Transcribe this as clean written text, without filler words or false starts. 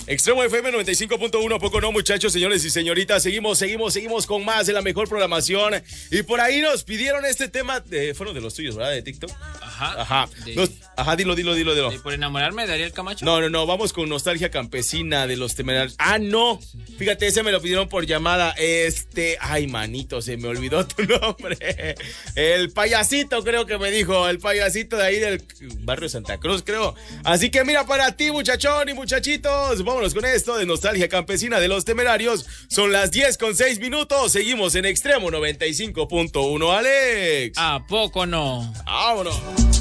Extremo FM 95.1, poco no, muchachos, señores y señoritas. Seguimos con más de la mejor programación. Y por ahí nos pidieron este tema, fueron de los tuyos, ¿verdad? De TikTok. Ajá. Dilo. ¿Por enamorarme de Ariel Camacho? No, vamos con Nostalgia Campesina de los Temerarios. No, fíjate, ese me lo pidieron por llamada. Ay, manito, se me olvidó tu nombre. El payasito, creo que me dijo, el payasito de ahí del barrio Santa Cruz, creo. Así que mira, para ti, muchachón y muchachitos, vámonos con esto de Nostalgia Campesina de los Temerarios. Son las 10:06. Seguimos en Extremo 95.1, Alex. ¿A poco no? Vámonos.